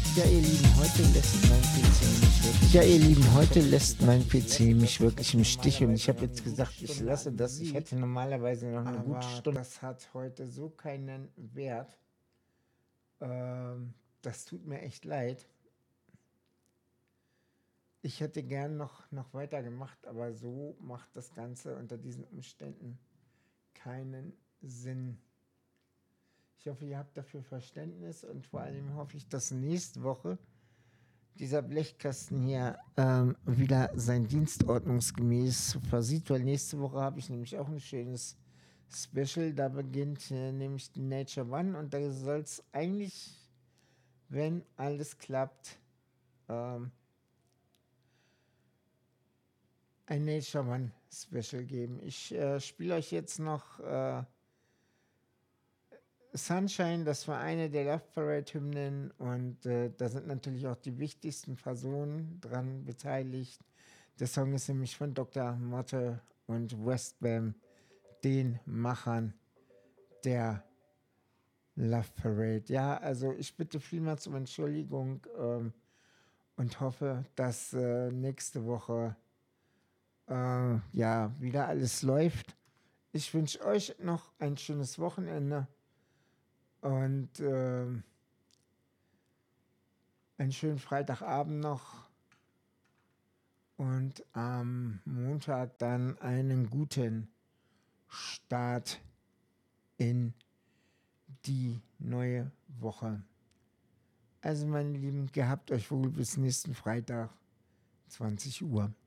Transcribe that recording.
Ja, ihr Lieben, heute lässt mein PC mich wirklich. Ja, ihr Lieben, heute lässt mein PC mich wirklich im Stich und ich habe jetzt gesagt, ich lasse das. Ich hätte normalerweise noch eine gute Stunde. Das hat heute so keinen Wert. Das tut mir echt leid. Ich hätte gern noch weitergemacht, aber so macht das Ganze unter diesen Umständen keinen Sinn. Ich hoffe, ihr habt dafür Verständnis und vor allem hoffe ich, dass nächste Woche dieser Blechkasten hier wieder sein Dienst ordnungsgemäß versieht, weil nächste Woche habe ich nämlich auch ein schönes Special. Da beginnt nämlich die Nature One und da soll es eigentlich, wenn alles klappt, ein Nature One Special geben. Ich spiele euch jetzt noch Sunshine, das war eine der Love Parade Hymnen und da sind natürlich auch die wichtigsten Personen dran beteiligt. Der Song ist nämlich von Dr. Motte und Westbam, den Machern der Love Parade. Ja, also ich bitte vielmals um Entschuldigung und hoffe, dass nächste Woche ja wieder alles läuft. Ich wünsche euch noch ein schönes Wochenende und einen schönen Freitagabend noch und am Montag dann einen guten Start in die neue Woche. Also meine Lieben, gehabt euch wohl bis nächsten Freitag, 20 Uhr.